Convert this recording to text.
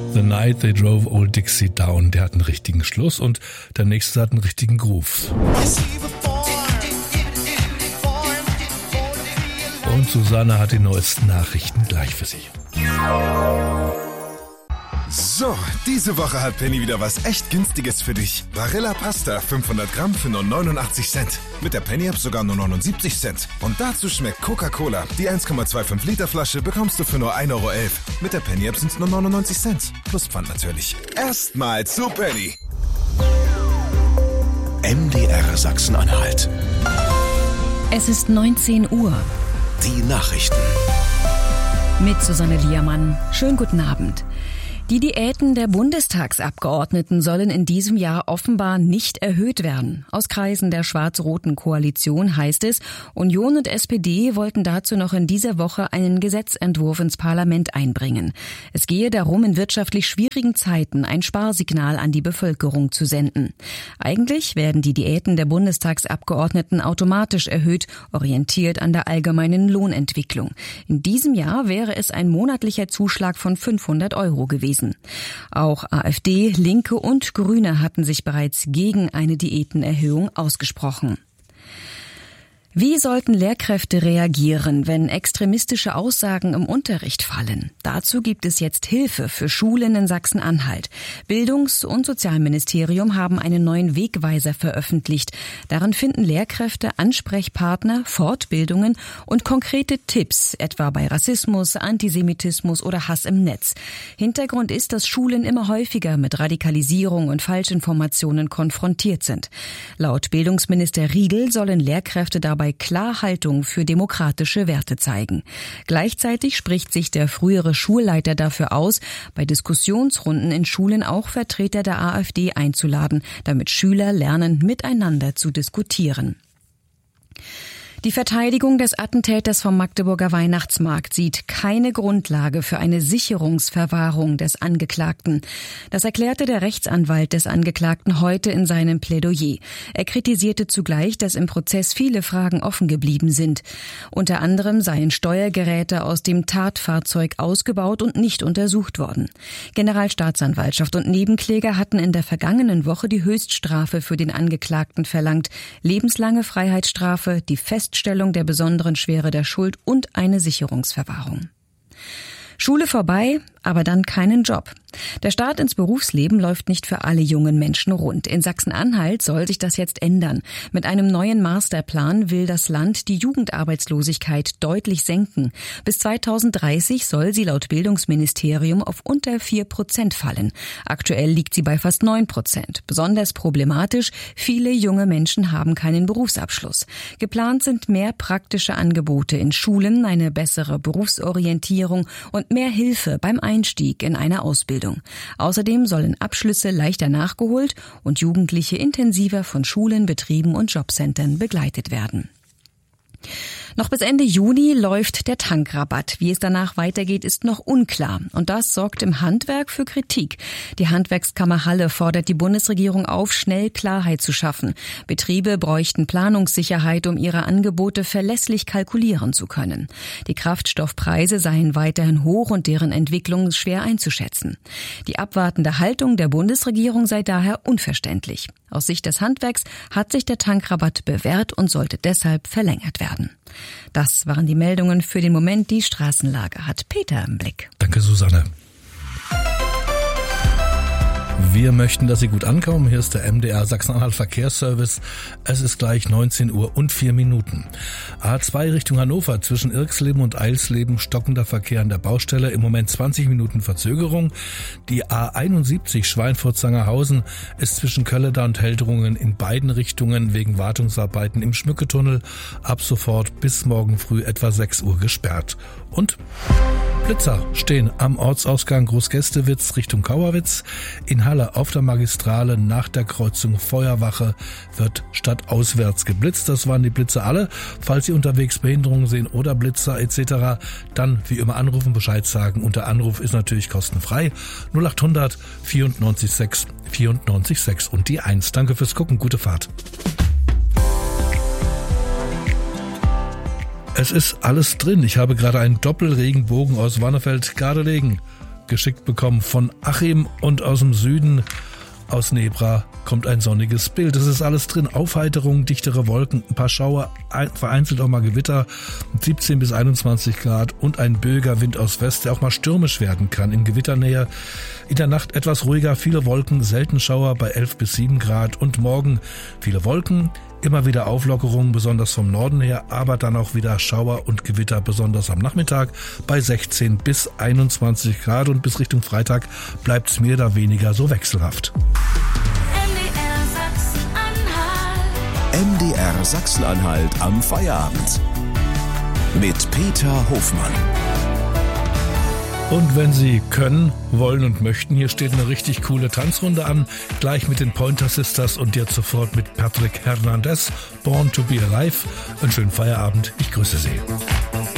The Night They Drove Old Dixie Down, der hat einen richtigen Schluss und der nächste hat einen richtigen Groove. Und Susanne hat die neuesten Nachrichten gleich für Sie. So, diese Woche hat Penny wieder was echt Günstiges für dich. Barilla Pasta, 500 Gramm für nur 89 Cent. Mit der Penny-App sogar nur 79 Cent. Und dazu schmeckt Coca-Cola. Die 1,25 Liter Flasche bekommst du für nur 1,11 Euro. Mit der Penny-App sind es nur 99 Cent. Plus Pfand natürlich. Erstmal zu Penny. MDR Sachsen-Anhalt. Es ist 19 Uhr. Die Nachrichten. Mit Susanne Liermann. Schönen guten Abend. Die Diäten der Bundestagsabgeordneten sollen in diesem Jahr offenbar nicht erhöht werden. Aus Kreisen der schwarz-roten Koalition heißt es, Union und SPD wollten dazu noch in dieser Woche einen Gesetzentwurf ins Parlament einbringen. Es gehe darum, in wirtschaftlich schwierigen Zeiten ein Sparsignal an die Bevölkerung zu senden. Eigentlich werden die Diäten der Bundestagsabgeordneten automatisch erhöht, orientiert an der allgemeinen Lohnentwicklung. In diesem Jahr wäre es ein monatlicher Zuschlag von 500 Euro gewesen. Auch AfD, Linke und Grüne hatten sich bereits gegen eine Diätenerhöhung ausgesprochen. Wie sollten Lehrkräfte reagieren, wenn extremistische Aussagen im Unterricht fallen? Dazu gibt es jetzt Hilfe für Schulen in Sachsen-Anhalt. Bildungs- und Sozialministerium haben einen neuen Wegweiser veröffentlicht. Darin finden Lehrkräfte Ansprechpartner, Fortbildungen und konkrete Tipps, etwa bei Rassismus, Antisemitismus oder Hass im Netz. Hintergrund ist, dass Schulen immer häufiger mit Radikalisierung und Falschinformationen konfrontiert sind. Laut Bildungsminister Riedl sollen Lehrkräfte dabei klar Haltung für demokratische Werte zeigen. Gleichzeitig spricht sich der frühere Schulleiter dafür aus, bei Diskussionsrunden in Schulen auch Vertreter der AfD einzuladen, damit Schüler lernen, miteinander zu diskutieren. Die Verteidigung des Attentäters vom Magdeburger Weihnachtsmarkt sieht keine Grundlage für eine Sicherungsverwahrung des Angeklagten. Das erklärte der Rechtsanwalt des Angeklagten heute in seinem Plädoyer. Er kritisierte zugleich, dass im Prozess viele Fragen offen geblieben sind. Unter anderem seien Steuergeräte aus dem Tatfahrzeug ausgebaut und nicht untersucht worden. Generalstaatsanwaltschaft und Nebenkläger hatten in der vergangenen Woche die Höchststrafe für den Angeklagten verlangt. Lebenslange Freiheitsstrafe, die Feststellung der besonderen Schwere der Schuld und eine Sicherungsverwahrung. Schule vorbei, aber dann keinen Job. Der Start ins Berufsleben läuft nicht für alle jungen Menschen rund. In Sachsen-Anhalt soll sich das jetzt ändern. Mit einem neuen Masterplan will das Land die Jugendarbeitslosigkeit deutlich senken. Bis 2030 soll sie laut Bildungsministerium auf unter 4% fallen. Aktuell liegt sie bei fast 9%. Besonders problematisch, viele junge Menschen haben keinen Berufsabschluss. Geplant sind mehr praktische Angebote in Schulen, eine bessere Berufsorientierung und mehr Hilfe beim Einstieg in eine Ausbildung. Außerdem sollen Abschlüsse leichter nachgeholt und Jugendliche intensiver von Schulen, Betrieben und Jobcentern begleitet werden. Noch bis Ende Juni läuft der Tankrabatt. Wie es danach weitergeht, ist noch unklar. Und das sorgt im Handwerk für Kritik. Die Handwerkskammer Halle fordert die Bundesregierung auf, schnell Klarheit zu schaffen. Betriebe bräuchten Planungssicherheit, um ihre Angebote verlässlich kalkulieren zu können. Die Kraftstoffpreise seien weiterhin hoch und deren Entwicklung schwer einzuschätzen. Die abwartende Haltung der Bundesregierung sei daher unverständlich. Aus Sicht des Handwerks hat sich der Tankrabatt bewährt und sollte deshalb verlängert werden. Das waren die Meldungen für den Moment. Die Straßenlage hat Peter im Blick. Danke, Susanne. Wir möchten, dass Sie gut ankommen. Hier ist der MDR Sachsen-Anhalt Verkehrsservice. Es ist gleich 19 Uhr und 4 Minuten. A2 Richtung Hannover zwischen Irxleben und Eilsleben stockender Verkehr an der Baustelle. Im Moment 20 Minuten Verzögerung. Die A71 Schweinfurt-Sangerhausen ist zwischen Kölleda und Heldrungen in beiden Richtungen wegen Wartungsarbeiten im Schmücketunnel ab sofort bis morgen früh etwa 6 Uhr gesperrt. Und Blitzer stehen am Ortsausgang Großgästewitz Richtung Kauerwitz. In Halle auf der Magistrale nach der Kreuzung Feuerwache wird stadtauswärts geblitzt. Das waren die Blitze alle. Falls Sie unterwegs Behinderungen sehen oder Blitzer etc., dann wie immer anrufen, Bescheid sagen. Und der Anruf ist natürlich kostenfrei. 0800 94 6 94 6 und die 1. Danke fürs Gucken. Gute Fahrt. Es ist alles drin. Ich habe gerade einen Doppelregenbogen aus Wannefeld-Gardelegen geschickt bekommen von Achim, und aus dem Süden, aus Nebra, kommt ein sonniges Bild. Es ist alles drin. Aufheiterung, dichtere Wolken, ein paar Schauer, vereinzelt auch mal Gewitter, 17 bis 21 Grad und ein böiger Wind aus West, der auch mal stürmisch werden kann in Gewitternähe. In der Nacht etwas ruhiger, viele Wolken, selten Schauer bei 11 bis 7 Grad und morgen viele Wolken, immer wieder Auflockerungen, besonders vom Norden her, aber dann auch wieder Schauer und Gewitter, besonders am Nachmittag bei 16 bis 21 Grad und bis Richtung Freitag bleibt es mehr oder weniger so wechselhaft. MDR Sachsen-Anhalt am Feierabend mit Peter Hofmann. Und wenn Sie können, wollen und möchten, hier steht eine richtig coole Tanzrunde an, gleich mit den Pointer Sisters und jetzt sofort mit Patrick Hernandez, Born to be Alive. Einen schönen Feierabend, ich grüße Sie.